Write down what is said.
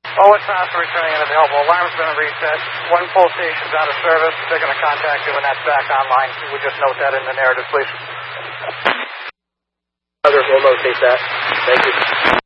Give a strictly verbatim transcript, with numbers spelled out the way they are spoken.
Oh, it's not returning unavailable. Alarm's been reset. One pole station's out of service. They're going to contact you when that's back online. We just note that in the narrative, please. Others will notate that. Thank you.